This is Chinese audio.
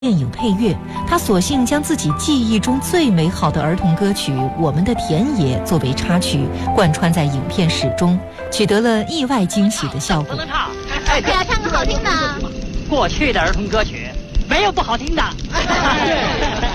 电影配乐，他索性将自己记忆中最美好的儿童歌曲《我们的田野》作为插曲贯穿在影片始终，取得了意外惊喜的效果。 能唱， 对呀，唱个好听的。 过去的儿童歌曲没有不好听的。